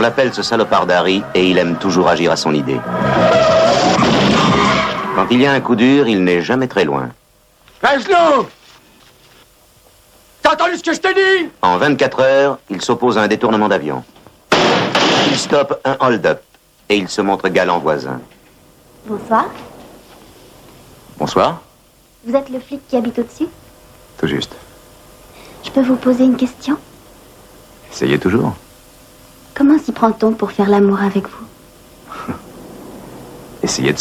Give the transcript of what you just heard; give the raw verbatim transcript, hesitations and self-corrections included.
l'appelle ce salopard d'Harry et il aime toujours agir à son idée. Quand il y a un coup dur, il n'est jamais très loin. Reste-le! T'as entendu ce que je t'ai dit? En vingt-quatre heures, il s'oppose à un détournement d'avion. Il stoppe un hold-up et il se montre galant voisin. Bonsoir. Bonsoir. Vous êtes le flic qui habite au-dessus? Tout juste. Je peux vous poser une question? Essayez toujours. Comment s'y prend-on pour faire l'amour avec vous? Essayez de